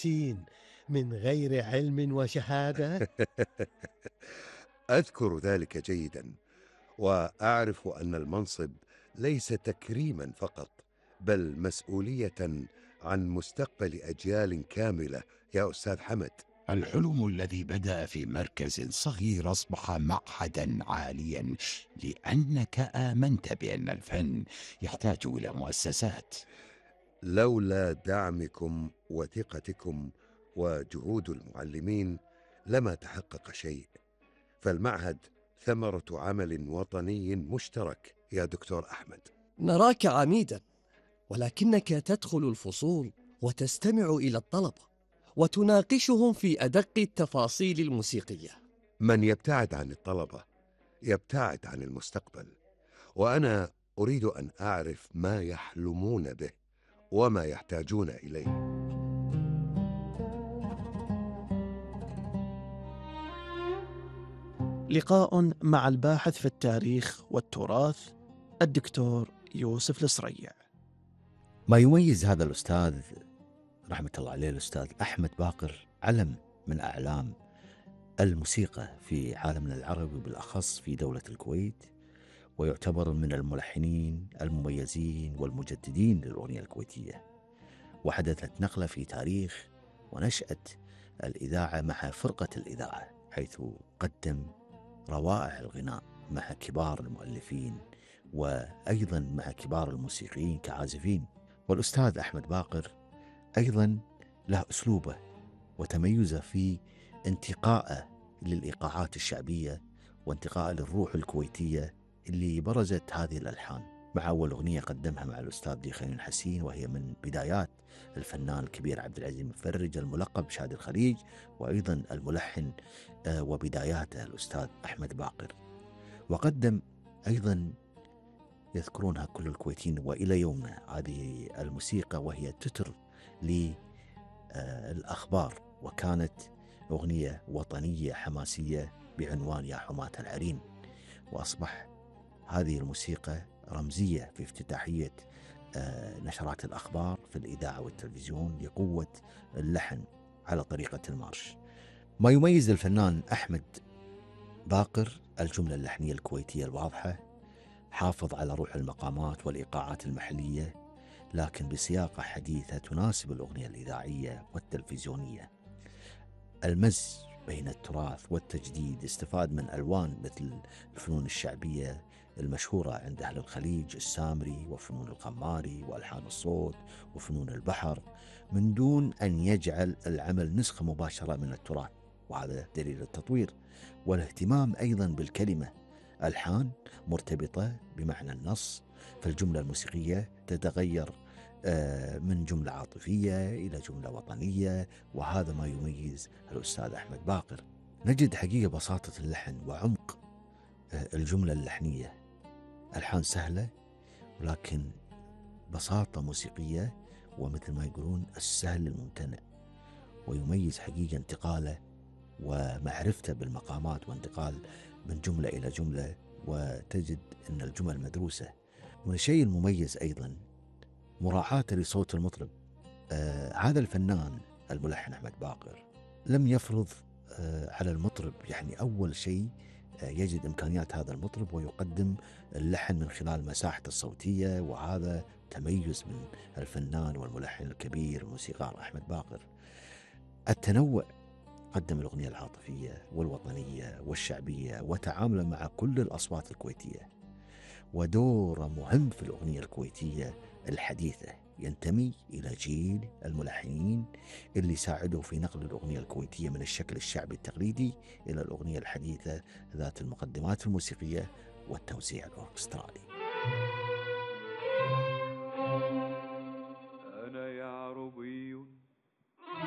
مهندسين من غير علم وشهادة؟ أذكر ذلك جيدا، وأعرف أن المنصب ليس تكريما فقط، بل مسؤولية عن مستقبل أجيال كاملة يا أستاذ حمد. الحلم الذي بدأ في مركز صغير أصبح معهدا عاليا لأنك آمنت بأن الفن يحتاج إلى مؤسسات. لولا دعمكم وثقتكم وجهود المعلمين لما تحقق شيء، فالمعهد ثمرة عمل وطني مشترك يا دكتور أحمد. نراك عميدا، ولكنك تدخل الفصول وتستمع إلى الطلبة وتناقشهم في أدق التفاصيل الموسيقية. من يبتعد عن الطلبة يبتعد عن المستقبل، وأنا أريد أن أعرف ما يحلمون به وما يحتاجون إليه. لقاء مع الباحث في التاريخ والتراث الدكتور يوسف الصريع. ما يميز هذا الأستاذ رحمة الله عليه الأستاذ أحمد باقر علم من أعلام الموسيقى في عالمنا العربي، بالأخص في دولة الكويت، ويعتبر من الملحنين المميزين والمجددين للأغنية الكويتية. وحدثت نقلة في تاريخ ونشأة الإذاعة مع فرقة الإذاعة، حيث قدم روائع الغناء مع كبار المؤلفين وأيضا مع كبار الموسيقيين كعازفين. والأستاذ أحمد باقر أيضا له أسلوبه وتميزه في انتقائه للإيقاعات الشعبية وانتقائه للروح الكويتية اللي برزت هذه الألحان، مع أول أغنية قدمها مع الأستاذ دي خيون حسين، وهي من بدايات الفنان الكبير عبد العزيز المفرج الملقب بشادي الخليج، وأيضا الملحن وبداياته الأستاذ أحمد باقر. وقدم أيضا يذكرونها كل الكويتيين وإلى يومنا هذه الموسيقى، وهي تتر للأخبار، وكانت أغنية وطنية حماسية بعنوان يا حماة العرين. وأصبح هذه الموسيقى رمزية في افتتاحية نشرات الأخبار في الإذاعة والتلفزيون لقوة اللحن على طريقة المارش. ما يميز الفنان أحمد باقر الجملة اللحنية الكويتية الواضحة، حافظ على روح المقامات والإيقاعات المحلية، لكن بسياقة حديثة تناسب الأغنية الإذاعية والتلفزيونية. المزج بين التراث والتجديد، استفاد من ألوان مثل الفنون الشعبية المشهورة عند أهل الخليج، السامري وفنون القماري وألحان الصوت وفنون البحر، من دون أن يجعل العمل نسخة مباشرة من التراث، وهذا دليل التطوير والاهتمام أيضا بالكلمة. ألحان مرتبطة بمعنى النص، فالجملة الموسيقية تتغير من جملة عاطفية إلى جملة وطنية، وهذا ما يميز الأستاذ أحمد باقر. نجد حقيقة بساطة اللحن وعمق الجملة اللحنية، ألحان سهلة ولكن بساطة موسيقية، ومثل ما يقولون السهل الممتنع. ويميز حقيقة انتقاله ومعرفته بالمقامات وانتقال من جملة إلى جملة، وتجد أن الجمل مدروسة. من الشيء المميز أيضا مراعاته لصوت المطرب. هذا الفنان الملحن أحمد باقر لم يفرض على المطرب، يعني أول شيء يجد إمكانيات هذا المطرب ويقدم اللحن من خلال مساحته الصوتية، وهذا تميز من الفنان والملحن الكبير الموسيقار أحمد باقر. التنوع، قدم الأغنية العاطفية والوطنية والشعبية، وتعامل مع كل الأصوات الكويتية. ودوره مهم في الأغنية الكويتية الحديثة، ينتمي إلى جيل الملحنين اللي ساعدوا في نقل الأغنية الكويتية من الشكل الشعبي التقليدي إلى الأغنية الحديثة ذات المقدمات الموسيقية والتوزيع الأوركسترالي.